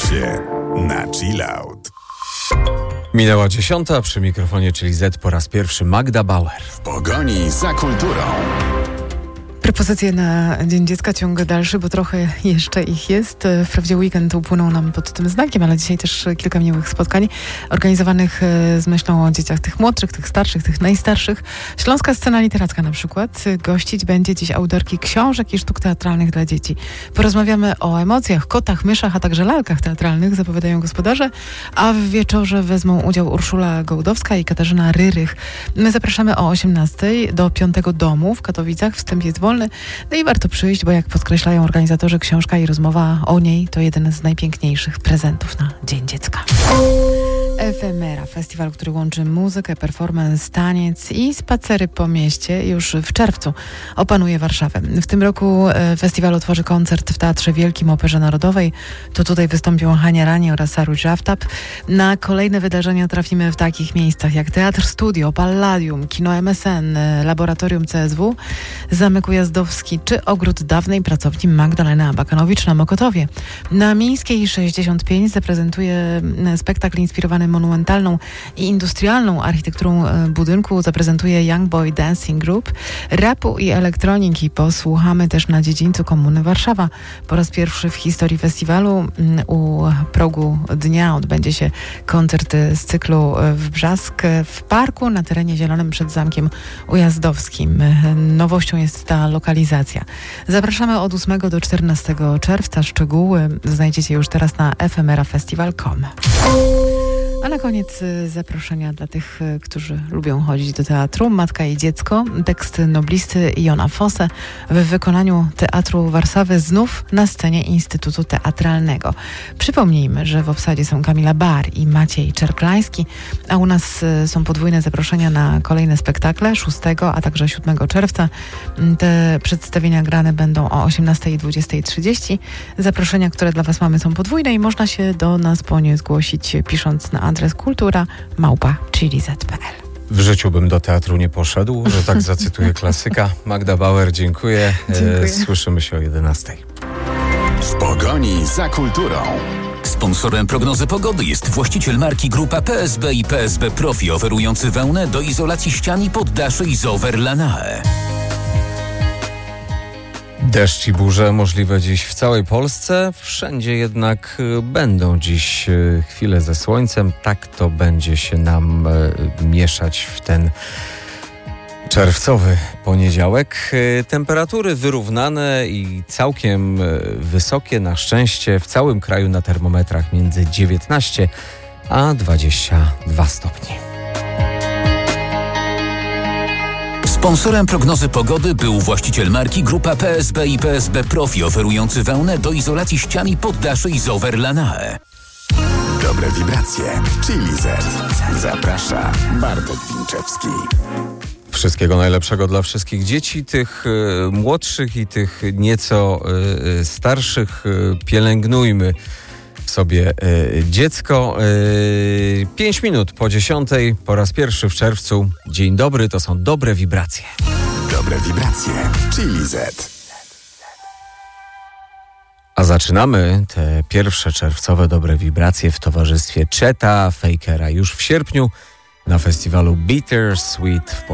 Czekajcie na Chill Out. Minęła 10, przy mikrofonie czyli Z po raz pierwszy Magda Bauer. W pogoni za kulturą. Propozycje na Dzień Dziecka, ciąg dalszy, bo trochę jeszcze ich jest. Wprawdzie weekend upłynął nam pod tym znakiem, ale dzisiaj też kilka miłych spotkań organizowanych z myślą o dzieciach, tych młodszych, tych starszych, tych najstarszych. Śląska Scena Literacka na przykład gościć będzie dziś autorki książek i sztuk teatralnych dla dzieci. Porozmawiamy o emocjach, kotach, myszach, a także lalkach teatralnych, zapowiadają gospodarze, a w wieczorze wezmą udział Urszula Gołdowska i Katarzyna Ryrych. My zapraszamy o 18:00 do 5. domu w Katowicach. Wstęp jest wolny. No i warto przyjść, bo jak podkreślają organizatorzy, książka i rozmowa o niej to jeden z najpiękniejszych prezentów na Dzień Dziecka. Efemera, festiwal, który łączy muzykę, performance, taniec i spacery po mieście, już w czerwcu opanuje Warszawę. W tym roku festiwal otworzy koncert w Teatrze Wielkim Operze Narodowej. To tutaj wystąpią Hania Rani oraz Saru Żawtab. Na kolejne wydarzenia trafimy w takich miejscach jak Teatr Studio, Palladium, Kino MSN, Laboratorium CSW, Zamek Ujazdowski czy Ogród Dawnej Pracowni Magdaleny Abakanowicz na Mokotowie. Na Miejskiej 65 zaprezentuje spektakl inspirowany monumentalną i industrialną architekturą budynku. Zaprezentuje Young Boy Dancing Group. Rapu i elektroniki posłuchamy też na dziedzińcu Komuny Warszawa. Po raz pierwszy w historii festiwalu u progu dnia odbędzie się koncert z cyklu w Brzask w parku na terenie zielonym przed Zamkiem Ujazdowskim. Nowością jest ta lokalizacja. Zapraszamy od 8 do 14 czerwca. Szczegóły znajdziecie już teraz na efemerafestival.com. A na koniec zaproszenia dla tych, którzy lubią chodzić do teatru. Matka i dziecko, tekst noblisty Jona Fosse w wykonaniu Teatru Warszawy znów na scenie Instytutu Teatralnego. Przypomnijmy, że w obsadzie są Kamila Bar i Maciej Czerklański, a u nas są podwójne zaproszenia na kolejne spektakle 6, a także 7 czerwca. Te przedstawienia grane będą o 18 i 20:30. Zaproszenia, które dla Was mamy, są podwójne i można się do nas po nie zgłosić pisząc na adres kultura@chiliz.pl. W życiu bym do teatru nie poszedł, że tak zacytuję klasyka. Magda Bauer, dziękuję. Słyszymy się o 11:00. W pogoni za kulturą. Sponsorem prognozy pogody jest właściciel marki Grupa PSB i PSB Profi, oferujący wełnę do izolacji ścian i poddaszy Isover Lanae. Deszcz i burze możliwe dziś w całej Polsce. Wszędzie jednak będą dziś chwile ze słońcem. Tak to będzie się nam mieszać w ten czerwcowy poniedziałek. Temperatury wyrównane i całkiem wysokie. Na szczęście w całym kraju na termometrach między 19 a 22 stopni. Sponsorem prognozy pogody był właściciel marki Grupa PSB i PSB Profi, oferujący wełnę do izolacji ścian i poddaszy Isover Lanae. Dobre wibracje w Chiliz. Zaprasza Bartek Winczewski. Wszystkiego najlepszego dla wszystkich dzieci, tych młodszych i tych nieco starszych. Pielęgnujmy sobie dziecko. 5 minut po 10:00, po raz pierwszy w czerwcu. Dzień dobry, to są dobre wibracje. Dobre wibracje w Chiliz. A zaczynamy te pierwsze czerwcowe dobre wibracje w towarzystwie Cheta Fakera już w sierpniu na festiwalu Bittersweet w